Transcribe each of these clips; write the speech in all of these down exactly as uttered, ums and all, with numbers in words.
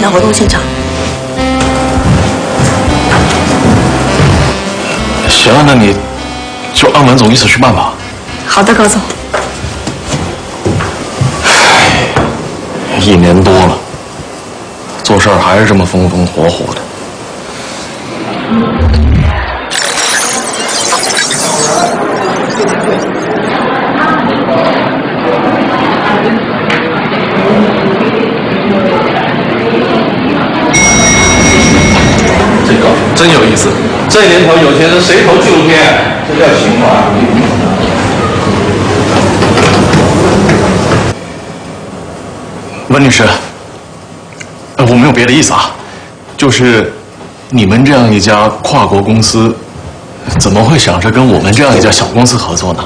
到活动现场。 行啊，那你就按文总意思去办吧。 好的，高总。 一年多了，做事儿还是这么风风火火的。 这个真有意思，这年头有钱人谁投纪录片？这叫情怀。 温女士，呃，我没有别的意思啊，就是你们这样一家跨国公司，怎么会想着跟我们这样一家小公司合作呢？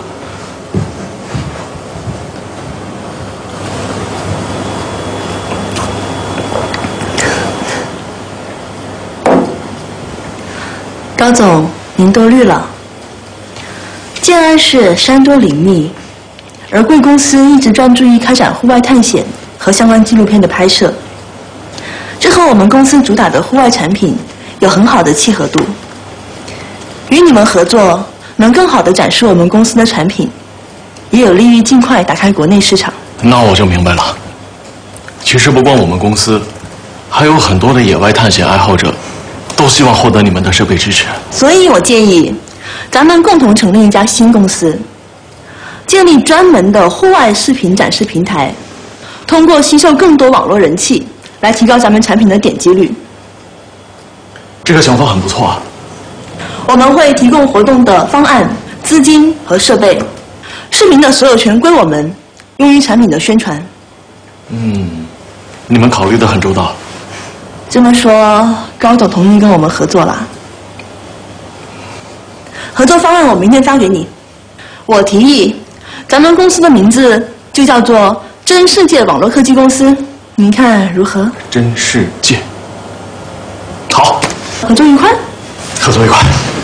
高总，您多虑了。建安市山多林密，而贵公司一直专注于开展户外探险和相关纪录片的拍摄，这和我们公司主打的户外产品有很好的契合度。与你们合作，能更好地展示我们公司的产品，也有利于尽快打开国内市场。 那我就明白了。其实不光我们公司，还有很多的野外探险爱好者，都希望获得你们的设备支持。 所以我建议，咱们共同成立一家新公司，建立专门的户外视频展示平台，通过吸收更多网络人气，来提高咱们产品的点击率。 这个想法很不错啊。 我们会提供活动的方案、资金和设备，视频的所有权归我们，用于产品的宣传。 嗯，你们考虑得很周到。 这么说，高总同意跟我们合作啦？合作方案我明天发给你。我提议，咱们公司的名字就叫做真世界网络科技公司，您看如何？ 真世界。好， 合作愉快。 合作愉快。